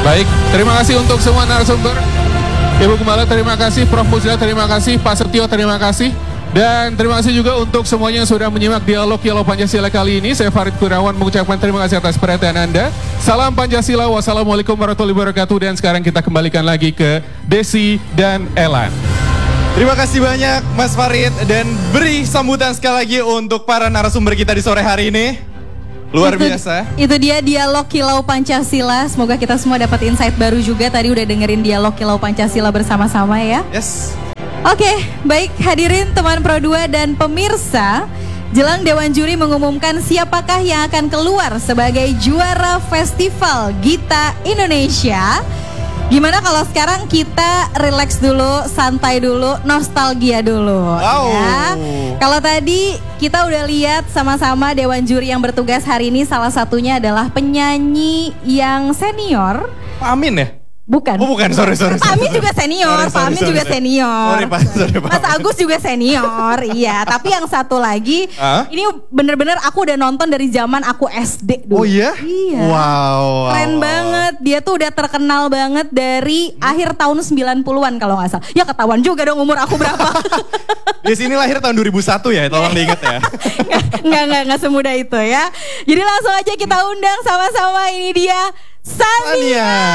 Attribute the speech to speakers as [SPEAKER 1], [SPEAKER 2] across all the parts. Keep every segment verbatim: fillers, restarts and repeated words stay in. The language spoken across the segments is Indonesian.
[SPEAKER 1] Baik, terima kasih untuk semua narasumber. Ibu Gembala terima kasih, Prof Musda terima kasih, Pak Setio terima kasih. Dan terima kasih juga untuk semuanya yang sudah menyimak dialog Kilau Pancasila kali ini. Saya Farid Kurniawan mengucapkan terima kasih atas perhatian Anda. Salam Pancasila, wassalamualaikum warahmatullahi wabarakatuh. Dan sekarang kita kembalikan lagi ke Desi dan Elan.
[SPEAKER 2] Terima kasih banyak Mas Farid. Dan beri sambutan sekali lagi untuk para narasumber kita di sore hari ini. Luar
[SPEAKER 3] itu,
[SPEAKER 2] biasa.
[SPEAKER 3] Itu dia dialog Kilau Pancasila. Semoga kita semua dapat insight baru juga. Tadi udah dengerin dialog Kilau Pancasila bersama-sama ya.
[SPEAKER 2] Yes.
[SPEAKER 3] Oke, baik hadirin teman Pro dua dan pemirsa. Jelang Dewan Juri mengumumkan siapakah yang akan keluar sebagai juara Festival Gita Indonesia. Gimana kalau sekarang kita relax dulu, santai dulu, nostalgia dulu.
[SPEAKER 2] Wow.
[SPEAKER 3] Ya. Kalau tadi kita udah lihat sama-sama Dewan Juri yang bertugas hari ini, salah satunya adalah penyanyi yang senior.
[SPEAKER 2] Pak Amin ya?
[SPEAKER 3] Bukan.
[SPEAKER 2] Oh bukan, sorry, sorry.
[SPEAKER 3] Pak Amin juga senior,
[SPEAKER 2] sorry, sorry,
[SPEAKER 3] Pak Amin
[SPEAKER 2] sorry,
[SPEAKER 3] juga
[SPEAKER 2] sorry.
[SPEAKER 3] senior.
[SPEAKER 2] Sorry, Pak, sorry, Pak.
[SPEAKER 3] Mas Agus juga senior, iya. Tapi yang satu lagi,
[SPEAKER 2] huh?
[SPEAKER 3] ini bener-bener aku udah nonton dari zaman aku S D dulu.
[SPEAKER 2] Oh iya?
[SPEAKER 3] Iya.
[SPEAKER 2] Wow.
[SPEAKER 3] Keren
[SPEAKER 2] wow.
[SPEAKER 3] banget, dia tuh udah terkenal banget dari hmm. akhir tahun sembilan puluhan kalau nggak salah. Ya ketahuan juga dong umur aku berapa.
[SPEAKER 2] Di sini lahir tahun dua ribu satu ya, tolong diingat ya.
[SPEAKER 3] Nggak, nggak, nggak semudah itu ya. Jadi langsung aja kita undang sama-sama, ini dia Sania. Sania.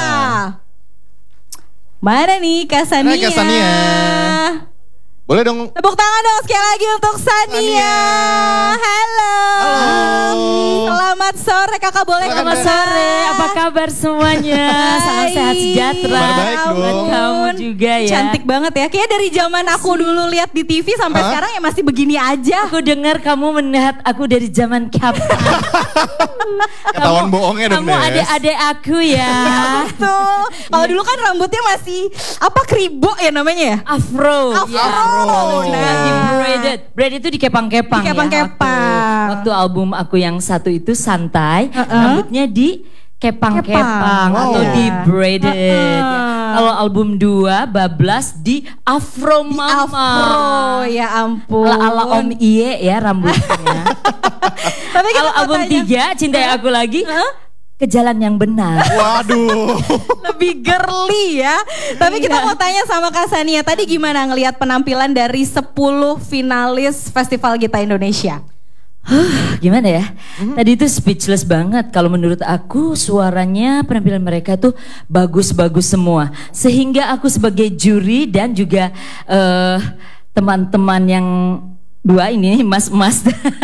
[SPEAKER 3] Mana nih Kak Sania?
[SPEAKER 2] Hai Kak Sania. Boleh dong.
[SPEAKER 3] Tepuk tangan dong sekali lagi untuk Sania.
[SPEAKER 2] Sania.
[SPEAKER 3] Halo.
[SPEAKER 2] Halo.
[SPEAKER 3] Selamat sore Kakak, boleh
[SPEAKER 4] Selamat
[SPEAKER 3] Kakak?
[SPEAKER 4] sore, apa kabar semuanya? Salam sehat sejahtera.
[SPEAKER 2] Kabar baik dong.
[SPEAKER 4] Kamu juga ya.
[SPEAKER 3] Cantik banget ya. Kayak dari zaman aku dulu lihat di T V sampai
[SPEAKER 2] Hah?
[SPEAKER 3] sekarang ya masih begini aja.
[SPEAKER 4] Aku dengar kamu melihat aku dari zaman kapan?
[SPEAKER 2] Ketahuan bohongnya dong,
[SPEAKER 4] Kamu
[SPEAKER 2] Des.
[SPEAKER 4] adik-adik aku ya.
[SPEAKER 3] Betul. Kalau dulu kan rambutnya masih apa kribo ya namanya ya?
[SPEAKER 4] Afro.
[SPEAKER 3] Afro.
[SPEAKER 4] Ya.
[SPEAKER 3] Nah.
[SPEAKER 4] Juga di braided. Braided itu dikepang-kepang ya.
[SPEAKER 3] Dikepang-kepang.
[SPEAKER 4] Waktu, waktu album aku yang satu itu santai,
[SPEAKER 3] Uh-uh.
[SPEAKER 4] rambutnya di kepang-kepang
[SPEAKER 3] Wow.
[SPEAKER 4] atau di braided.
[SPEAKER 3] Uh-uh.
[SPEAKER 4] Ya. Kalau album dua bablas di afro
[SPEAKER 3] Di
[SPEAKER 4] mama.
[SPEAKER 3] afro, ya ampun.
[SPEAKER 4] Ala, ala Om Iye ya rambutnya.
[SPEAKER 3] Tapi kita
[SPEAKER 4] Kalau
[SPEAKER 3] mau
[SPEAKER 4] album
[SPEAKER 3] tanya.
[SPEAKER 4] tiga Cintai Aku Lagi,
[SPEAKER 3] Hah?
[SPEAKER 4] Ke Jalan Yang Benar.
[SPEAKER 2] Waduh.
[SPEAKER 3] Lebih girly ya. Tapi kita mau tanya sama Kak Sania, tadi gimana ngelihat penampilan dari sepuluh finalis Festival Gita Indonesia?
[SPEAKER 4] Huh, gimana ya? Hmm? Tadi itu speechless banget. Kalau menurut aku suaranya, penampilan mereka tuh bagus-bagus semua. Sehingga aku sebagai juri dan juga uh, teman-teman yang dua ini, mas-mas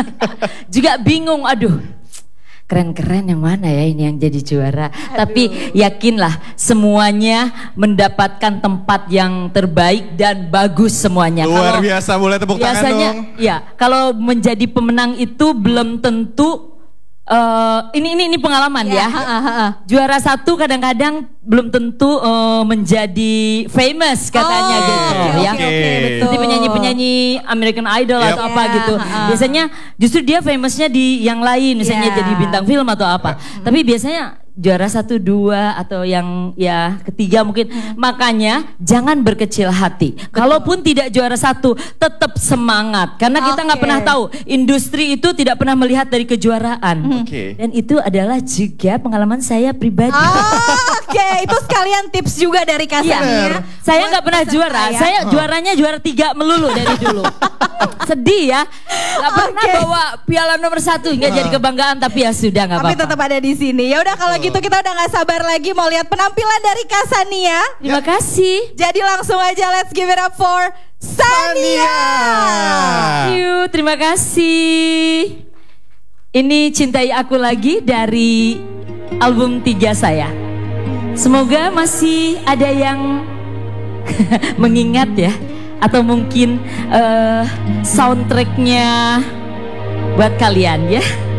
[SPEAKER 4] juga bingung. Aduh, keren-keren yang mana ya ini yang jadi juara. Aduh. Tapi yakinlah semuanya mendapatkan tempat yang terbaik dan bagus semuanya.
[SPEAKER 2] Luar
[SPEAKER 4] Kalau
[SPEAKER 2] biasa, boleh tepuk tangan
[SPEAKER 4] biasanya,
[SPEAKER 2] dong.
[SPEAKER 4] ya kalau menjadi pemenang itu belum tentu. Uh, ini ini ini pengalaman ya.
[SPEAKER 3] ya. Ha, ha, ha.
[SPEAKER 4] Juara satu kadang-kadang belum tentu uh, menjadi famous katanya
[SPEAKER 3] Oh,
[SPEAKER 4] gitu
[SPEAKER 3] okay,
[SPEAKER 4] ya.
[SPEAKER 3] okay, okay, betul.
[SPEAKER 4] Seperti penyanyi-penyanyi American Idol
[SPEAKER 2] Yep.
[SPEAKER 4] atau apa
[SPEAKER 3] Ya,
[SPEAKER 4] gitu.
[SPEAKER 3] ha, ha.
[SPEAKER 4] Biasanya justru dia famousnya di yang lain, misalnya
[SPEAKER 3] Ya.
[SPEAKER 4] jadi bintang film atau apa.
[SPEAKER 3] Hmm.
[SPEAKER 4] Tapi biasanya juara satu, dua atau yang ya ketiga mungkin.
[SPEAKER 3] Hmm.
[SPEAKER 4] Makanya jangan berkecil hati. Betul. Kalaupun tidak juara satu, tetap semangat karena kita nggak
[SPEAKER 3] Oke.
[SPEAKER 4] pernah tahu. Industri itu tidak pernah melihat dari kejuaraan.
[SPEAKER 2] Oke.
[SPEAKER 4] Dan itu adalah juga pengalaman saya pribadi.
[SPEAKER 3] Oh, Oke, okay. Itu sekalian tips juga dari Kak
[SPEAKER 4] Iya,
[SPEAKER 3] Sania.
[SPEAKER 4] saya
[SPEAKER 3] Buat
[SPEAKER 4] nggak pernah
[SPEAKER 3] peserta
[SPEAKER 4] juara.
[SPEAKER 3] ya.
[SPEAKER 4] Saya juaranya juara tiga melulu dari dulu. Sedih ya, nggak pernah
[SPEAKER 3] Oke.
[SPEAKER 4] bawa piala nomor satu, nggak jadi kebanggaan. Tapi ya sudah nggak
[SPEAKER 3] Tapi
[SPEAKER 4] apa-apa.
[SPEAKER 3] tetap ada di sini. Ya udah kalau gitu kita udah nggak sabar lagi mau lihat penampilan dari Kak Sania.
[SPEAKER 4] Terima kasih.
[SPEAKER 3] Jadi langsung aja let's give it up for Sania.
[SPEAKER 4] Thank you, terima kasih. Ini Cintai Aku Lagi dari album tiga saya. Semoga masih ada yang mengingat ya. Atau mungkin uh, soundtracknya buat kalian ya.